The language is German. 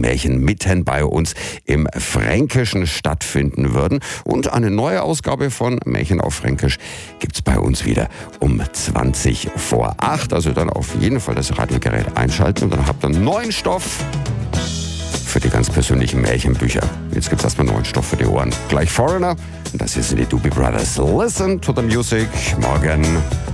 Märchen mitten bei uns im Fränkischen stattfinden würden. Und eine neue Ausgabe von Märchen auf Fränkisch gibt's bei uns wieder um 20 vor 8. Also dann auf jeden Fall das Radiogerät einschalten und dann habt ihr neuen Stoff für die ganz persönlichen Märchenbücher. Jetzt gibt's erstmal neuen Stoff für die Ohren. Gleich Foreigner. Und das hier sind die Doobie Brothers. Listen to the music. Morgen.